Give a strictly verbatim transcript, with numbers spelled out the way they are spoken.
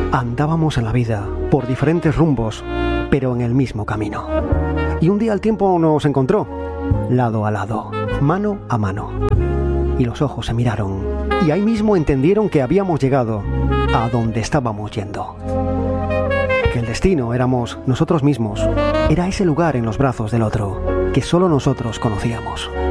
Andábamos en la vida por diferentes rumbos, pero en el mismo camino. Y un día el tiempo nos encontró, lado a lado, mano a mano. Y los ojos se miraron, y ahí mismo entendieron que habíamos llegado a donde estábamos yendo. Que el destino éramos nosotros mismos, era ese lugar en los brazos del otro que solo nosotros conocíamos.